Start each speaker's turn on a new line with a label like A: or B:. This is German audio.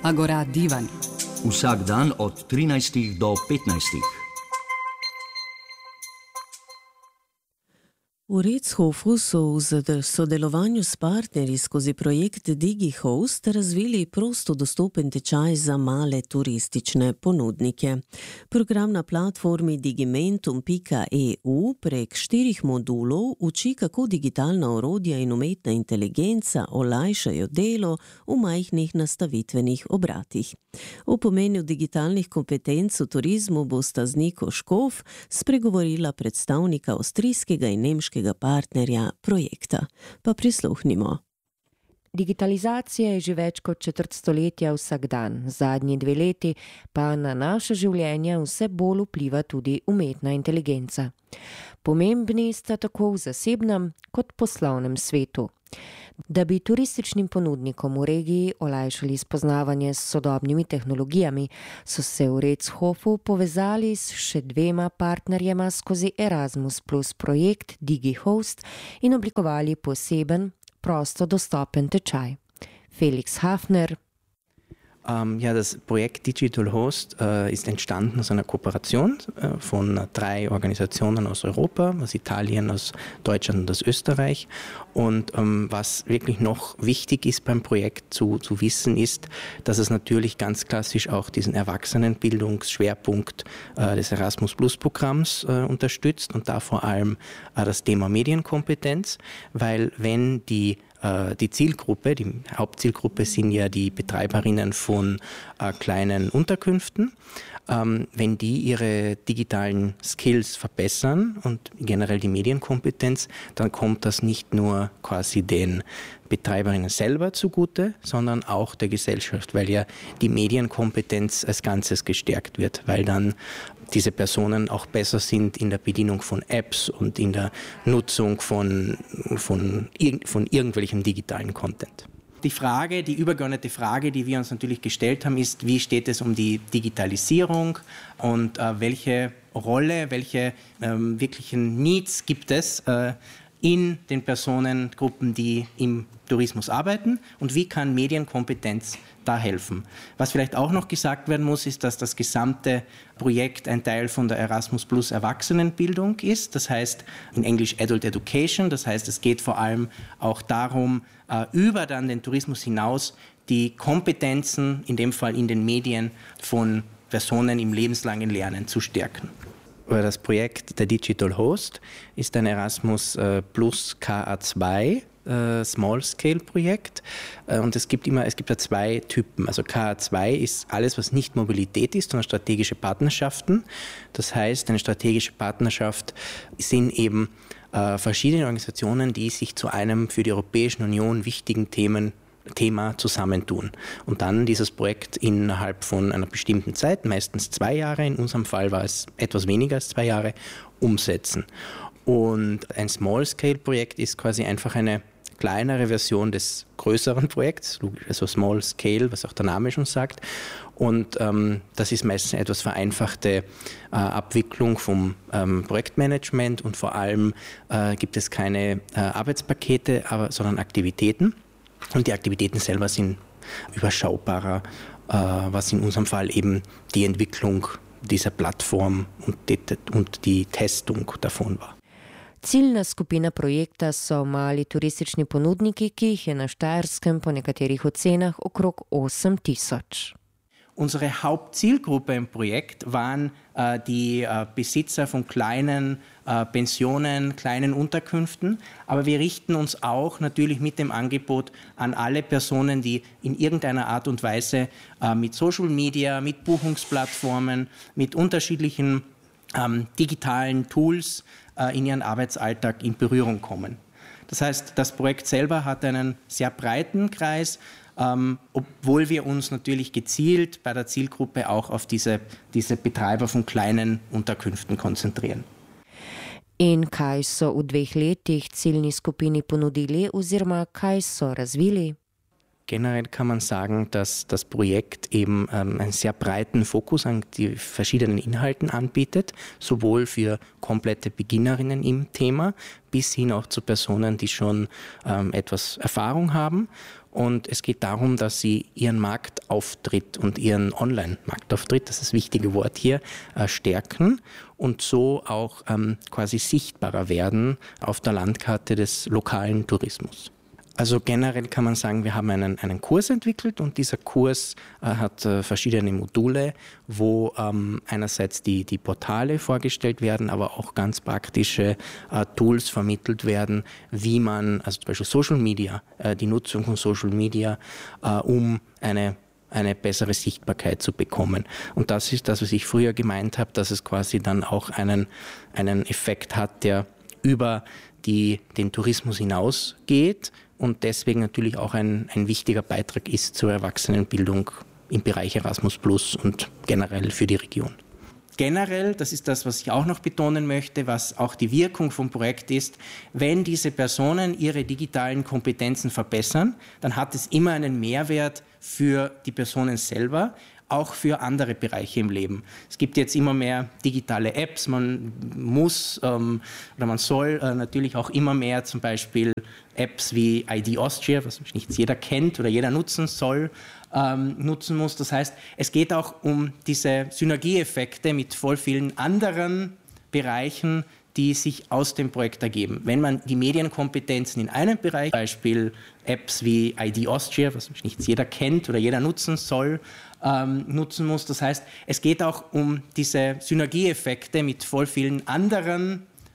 A: Agora Divan.
B: Vsak dan od 13 do 15.
C: V Rechofu so v sodelovanju s partnerji skozi projekt DigiHost razvili prosto dostopen tečaj za male turistične ponudnike. Program na platformi digimentum.eu prek 4 modulov uči, kako digitalna orodja in umetna inteligenca olajšajo delo v majhnih nastavitvenih obratih. O pomenu digitalnih kompetenc v turizmu bosta z Niko Škof spregovorila predstavnika avstrijskega in nemškega partnerja projekta. Pa prisluhnimo.
D: Digitalizacija je že več kot četrt stoletja vsak dan, zadnji 2 leti pa na naše življenje vse bolj vpliva tudi umetna inteligenca. Pomembni sta tako v zasebnem kot poslovnem svetu. Da bi turističnim ponudnikom v regiji olajšali spoznavanje s sodobnimi tehnologijami, so se v Rechofu povezali s še 2 partnerjema skozi Erasmus Plus projekt DigiHost in oblikovali poseben, prosto dostopen tečaj. Felix Hafner.
E: Das Projekt Digital Host ist entstanden aus einer Kooperation von 3 Organisationen aus Europa, aus Italien, aus Deutschland und aus Österreich. Und was wirklich noch wichtig ist beim Projekt zu wissen ist, dass es natürlich ganz klassisch auch diesen Erwachsenenbildungsschwerpunkt des Erasmus Plus Programms unterstützt und da vor allem das Thema Medienkompetenz, weil wenn die Zielgruppe, die Hauptzielgruppe sind ja die Betreiberinnen von kleinen Unterkünften. Wenn die ihre digitalen Skills verbessern und generell die Medienkompetenz, dann kommt das nicht nur quasi den Betreiberinnen selber zugute, sondern auch der Gesellschaft, weil ja die Medienkompetenz als Ganzes gestärkt wird, weil dann diese Personen auch besser sind in der Bedienung von Apps und in der Nutzung von irgendwelchem digitalen Content. Die übergeordnete Frage, die wir uns natürlich gestellt haben, ist, wie steht es um die Digitalisierung und welche Rolle, welche wirklichen Needs gibt es in den Personengruppen, die im Tourismus arbeiten und wie kann Medienkompetenz da helfen. Was vielleicht auch noch gesagt werden muss, ist, dass das gesamte Projekt ein Teil von der Erasmus Plus Erwachsenenbildung ist. Das heißt in Englisch Adult Education. Das heißt, es geht vor allem auch darum, über dann den Tourismus hinaus die Kompetenzen, in dem Fall in den Medien, von Personen im lebenslangen Lernen zu stärken. Das Projekt der Digital Host ist ein Erasmus Plus KA2 Small-Scale-Projekt und es gibt da 2 Typen. Also KA2 ist alles, was nicht Mobilität ist, sondern strategische Partnerschaften. Das heißt, eine strategische Partnerschaft sind eben verschiedene Organisationen, die sich zu einem für die Europäische Union wichtigen Thema zusammentun und dann dieses Projekt innerhalb von einer bestimmten Zeit, meistens 2 Jahre, in unserem Fall war es etwas weniger als 2 Jahre, umsetzen. Und ein Small-Scale-Projekt ist quasi einfach eine kleinere Version des größeren Projekts, also Small Scale, was auch der Name schon sagt. Und das ist meistens eine etwas vereinfachte Abwicklung vom Projektmanagement und vor allem gibt es keine Arbeitspakete, sondern Aktivitäten. Und die Aktivitäten selber sind überschaubarer, was in unserem Fall eben die Entwicklung dieser Plattform und die Testung davon war.
D: Ciljna skupina projekta so mali turistični ponudniki, ki jih je na Štajerskem po nekaterih ocenah okrog 8.000.
F: Unsere Hauptzielgruppe im Projekt waren die Besitzer von kleinen Pensionen, kleinen Unterkünften, aber wir richten uns auch natürlich mit dem Angebot an alle Personen, die in irgendeiner Art und Weise mit Social Media, mit Buchungsplattformen, mit unterschiedlichen digitalen Tools in ihren Arbeitsalltag in Berührung kommen. Das heißt, das Projekt selber hat einen sehr breiten Kreis, obwohl wir uns natürlich gezielt bei der Zielgruppe auch auf diese Betreiber von kleinen Unterkünften konzentrieren.
D: In kaj so v 2 letih ciljni skupini ponudili oziroma kaj so razvili?
E: Generell kann man sagen, dass das Projekt eben einen sehr breiten Fokus an die verschiedenen Inhalten anbietet, sowohl für komplette Beginnerinnen im Thema bis hin auch zu Personen, die schon etwas Erfahrung haben.
F: Und es geht darum, dass sie ihren Marktauftritt und ihren Online-Marktauftritt, das ist das wichtige Wort hier, stärken und so auch quasi sichtbarer werden auf der Landkarte des lokalen Tourismus. Also generell kann man sagen, wir haben einen Kurs entwickelt und dieser Kurs hat verschiedene Module, wo einerseits die Portale vorgestellt werden, aber auch ganz praktische Tools vermittelt werden, wie man, also zum Beispiel Social Media, die Nutzung von Social Media, um eine bessere Sichtbarkeit zu bekommen. Und das ist das, was ich früher gemeint habe, dass es quasi dann auch einen Effekt hat, der über den Tourismus hinausgeht und deswegen natürlich auch ein wichtiger Beitrag ist zur Erwachsenenbildung im Bereich Erasmus Plus und generell für die Region.
E: Generell, das ist das, was ich auch noch betonen möchte, was auch die Wirkung vom Projekt ist, wenn diese Personen ihre digitalen Kompetenzen verbessern, dann hat es immer einen Mehrwert für die Personen selber, auch für andere Bereiche im Leben. Es gibt jetzt immer mehr digitale Apps, man muss oder man soll natürlich auch immer mehr zum Beispiel Apps wie ID Austria, was nicht jeder kennt oder jeder nutzen soll, nutzen muss. Das heißt, es geht auch um diese Synergieeffekte mit voll vielen anderen Bereichen, die sich aus dem Projekt ergeben. Wenn man die Medienkompetenzen in einem Bereich, zum Beispiel Apps wie ID Austria, was nicht jeder kennt oder jeder nutzen soll, nutzen muss. Das heißt, es geht auch um diese Synergieeffekte mit voll vielen anderen